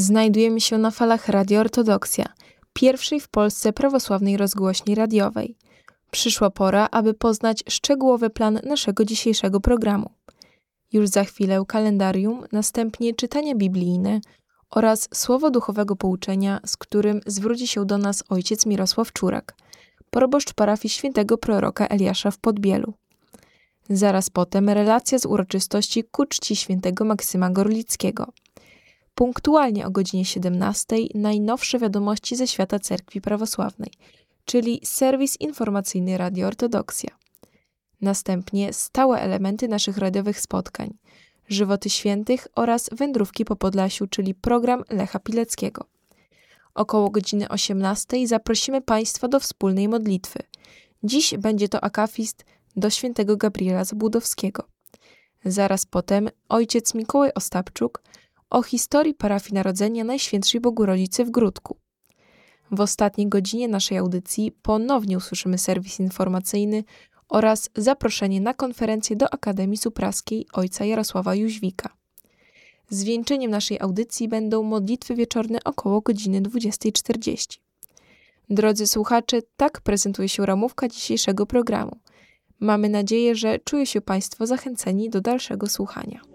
Znajdujemy się na falach Radio Ortodoksja, pierwszej w Polsce prawosławnej rozgłośni radiowej. Przyszła pora, aby poznać szczegółowy plan naszego dzisiejszego programu. Już za chwilę kalendarium, następnie czytania biblijne oraz słowo duchowego pouczenia, z którym zwróci się do nas ojciec Mirosław Czurak, proboszcz parafii świętego proroka Eliasza w Podbielu. Zaraz potem relacja z uroczystości ku czci świętego Maksyma Gorlickiego. Punktualnie o godzinie 17 najnowsze wiadomości ze świata cerkwi prawosławnej, czyli serwis informacyjny Radio Ortodoksja. Następnie stałe elementy naszych radiowych spotkań, żywoty świętych oraz wędrówki po Podlasiu, czyli program Lecha Pileckiego. Około godziny 18 zaprosimy Państwa do wspólnej modlitwy. Dziś będzie to akafist do świętego Gabriela Zabłudowskiego. Zaraz potem ojciec Mikołaj Ostapczuk o historii parafii Narodzenia Najświętszej Bogorodzicy w Gródku. W ostatniej godzinie naszej audycji ponownie usłyszymy serwis informacyjny oraz zaproszenie na konferencję do Akademii Supraskiej ojca Jarosława Jóźwika. Zwieńczeniem naszej audycji będą modlitwy wieczorne około godziny 20:40. Drodzy słuchacze, tak prezentuje się ramówka dzisiejszego programu. Mamy nadzieję, że czują się Państwo zachęceni do dalszego słuchania.